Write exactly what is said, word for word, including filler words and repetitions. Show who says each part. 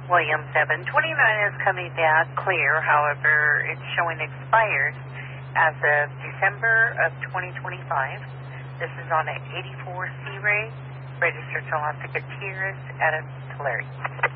Speaker 1: William seven twenty-nine is coming back clear. However, it's showing expired as of December of twenty twenty-five. This is on an eighty-four Sea Ray, registered to Los Gutierrez at a Tulare.